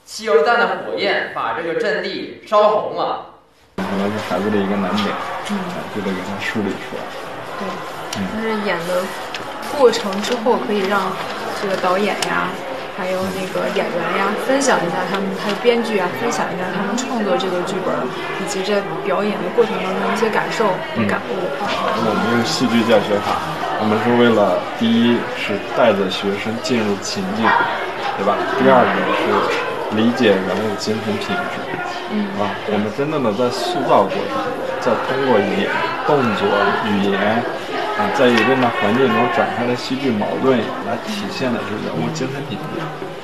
汽油弹的火焰把这个阵地烧红了。 可能是孩子的一个难点，就得给他梳理出来。 对，就是演的过程之后，可以让这个导演呀，还有那个演员呀，分享一下他们，还有编剧啊，分享一下他们创作这个剧本以及在表演的过程当中一些感受和感悟。 我们用戏剧教学法，我们是为了第一是带着学生进入情境，对吧？第二个是理解人物精神品质。我们真正的在塑造过程中，在通过动作、语言在一定的环境中展开的戏剧矛盾，来体现的是人物精神品质。